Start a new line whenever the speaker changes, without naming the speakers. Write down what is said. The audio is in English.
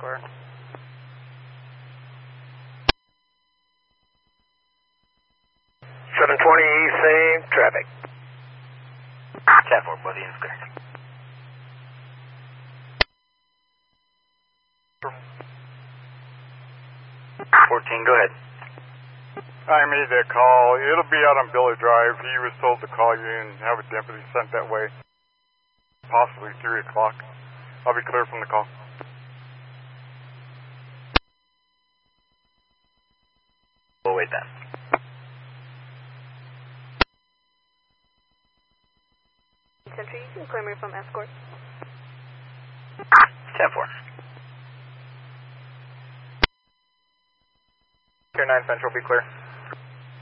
Escort.
720 East, same traffic.
10-4, buddy, is clear. 14, go ahead.
I made that call. It'll be out on Billy Drive. He was told to call you and have a deputy sent that way. Possibly 3 o'clock. I'll be clear from the call.
We'll wait then.
Century, you can clear me from Escort.
10-4.
Pier 9 Central, be clear.